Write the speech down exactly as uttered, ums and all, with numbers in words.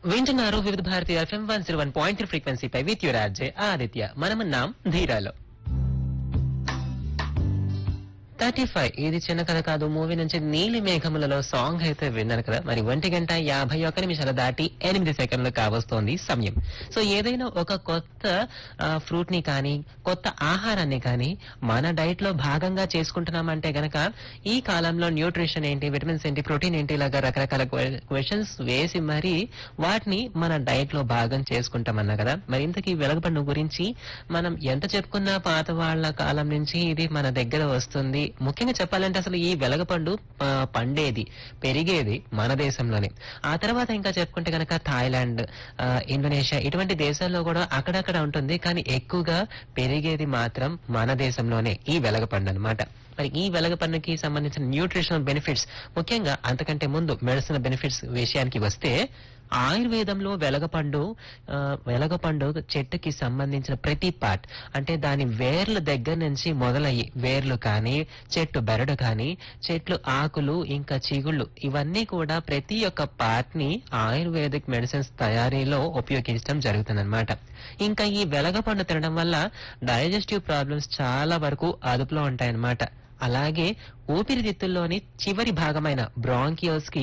వింటున్నారు వివిధ Bharati FM one zero one point three ఫ్రీక్వెన్సీపై with your RJ Aditya. మనమున్నాం ధీరాలో. థర్టీ ఫైవ్ ఇది చిన్న కథ కాదు మూవీ నుంచి నీలి మేఘములలో సాంగ్ అయితే విన్నారు కదా. మరి ఒంటి గంట యాభై ఒక్క నిమిషాలు దాటి ఎనిమిది సెకండ్లు కావస్తోంది సమయం. సో ఏదైనా ఒక కొత్త ఫ్రూట్ ని కానీ కొత్త ఆహారాన్ని కానీ మన డైట్ లో భాగంగా చేసుకుంటున్నామంటే గనక ఈ కాలంలో న్యూట్రిషన్ ఏంటి, విటమిన్స్ ఏంటి, ప్రోటీన్ ఏంటి, ఇలాగా రకరకాల క్వశ్చన్స్ వేసి మరి వాటిని మన డైట్ లో భాగం చేసుకుంటామన్నా కదా. మరి ఇంతకీ వెలగపండు గురించి మనం ఎంత చెప్పుకున్నా పాత వాళ్ళ కాలం నుంచి ఇది మన దగ్గర వస్తుంది. ముఖ్యంగా చెప్పాలంటే అసలు ఈ వెలగపండు పండేది పెరిగేది మన దేశంలోనే. ఆ తర్వాత ఇంకా చెప్పుకుంటే కనుక థాయిలాండ్, ఇండోనేషియా ఇటువంటి దేశాల్లో కూడా అక్కడక్కడ ఉంటుంది. కానీ ఎక్కువగా పెరిగేది మాత్రం మన దేశంలోనే ఈ వెలగపండు అన్నమాట. మరి ఈ వెలగపండుకి సంబంధించిన న్యూట్రిషనల్ బెనిఫిట్స్, ముఖ్యంగా అంతకంటే ముందు మెడిసినల్ బెనిఫిట్స్ విషయానికి వస్తే ఆయుర్వేదంలో వెలగపండు వెలగపండు చెట్టుకి సంబంధించిన ప్రతి పార్ట్, అంటే దాని వేర్ల దగ్గర నుంచి మొదలయ్యి వేర్లు కానీ, చెట్టు బెరడు కానీ, చెట్లు ఆకులు, ఇంకా చిగుళ్ళు, ఇవన్నీ కూడా ప్రతి ఒక్క పార్ట్ ని ఆయుర్వేదిక్ మెడిసిన్స్ తయారీలో ఉపయోగించడం జరుగుతుందన్నమాట. ఇంకా ఈ వెలగపండు తినడం వల్ల డైజెస్టివ్ ప్రాబ్లమ్స్ చాలా వరకు అదుపులో ఉంటాయన్నమాట. అలాగే ఊపిరితిత్తుల్లోని చివరి భాగమైన బ్రాంకియోల్స్ కి